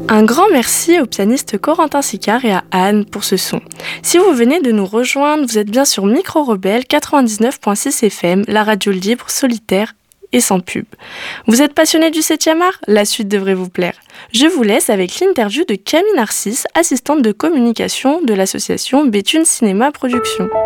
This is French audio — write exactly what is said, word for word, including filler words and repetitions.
Un grand merci au pianiste Corentin Sicard et à Anne pour ce son. Si vous venez de nous rejoindre, vous êtes bien sur Micro Rebelle quatre-vingt-dix-neuf virgule six F M, la radio libre, solitaire et sans pub. Vous êtes passionné du septième art ? La suite devrait vous plaire. Je vous laisse avec l'interview de Camille Narcisse, assistante de communication de l'association Béthune Cinéma Productions.